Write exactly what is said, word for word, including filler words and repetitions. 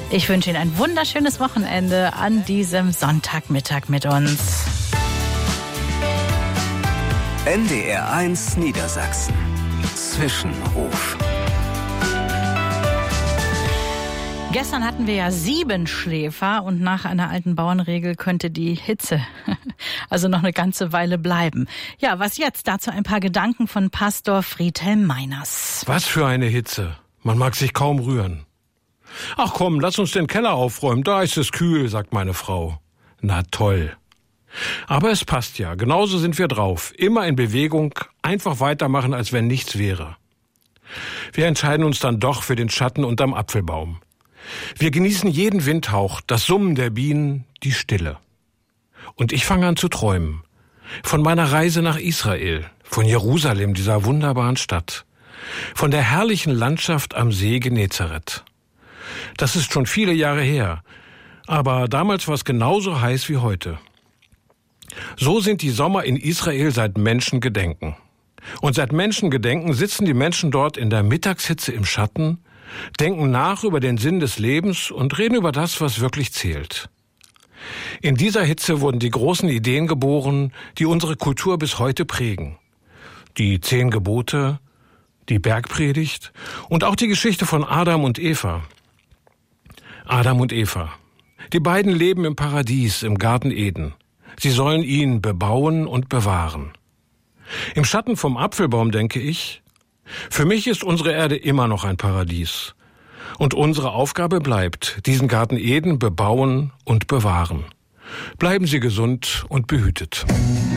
Ich wünsche Ihnen ein wunderschönes Wochenende an diesem Sonntagmittag mit uns. N D R eins Niedersachsen. Zwischenruf. Gestern hatten wir ja sieben Schläfer und nach einer alten Bauernregel könnte die Hitze also noch eine ganze Weile bleiben. Ja, was jetzt? Dazu ein paar Gedanken von Pastor Friedhelm Meiners. Was für eine Hitze. Man mag sich kaum rühren. Ach komm, lass uns den Keller aufräumen, da ist es kühl, sagt meine Frau. Na toll. Aber es passt ja, genauso sind wir drauf. Immer in Bewegung, einfach weitermachen, als wenn nichts wäre. Wir entscheiden uns dann doch für den Schatten unterm Apfelbaum. Wir genießen jeden Windhauch, das Summen der Bienen, die Stille. Und ich fange an zu träumen. Von meiner Reise nach Israel, von Jerusalem, dieser wunderbaren Stadt. Von der herrlichen Landschaft am See Genezareth. Das ist schon viele Jahre her, aber damals war es genauso heiß wie heute. So sind die Sommer in Israel seit Menschengedenken. Und seit Menschengedenken sitzen die Menschen dort in der Mittagshitze im Schatten, denken nach über den Sinn des Lebens und reden über das, was wirklich zählt. In dieser Hitze wurden die großen Ideen geboren, die unsere Kultur bis heute prägen. Die zehn Gebote, die Bergpredigt und auch die Geschichte von Adam und Eva. Adam und Eva. Die beiden leben im Paradies, im Garten Eden. Sie sollen ihn bebauen und bewahren. Im Schatten vom Apfelbaum denke ich, für mich ist unsere Erde immer noch ein Paradies. Und unsere Aufgabe bleibt, diesen Garten Eden bebauen und bewahren. Bleiben Sie gesund und behütet.